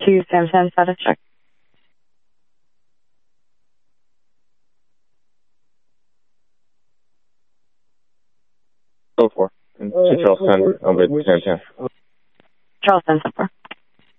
to Sam 10 status check. Go for. To Charles 10 over Sam 10. Charles 10, 4.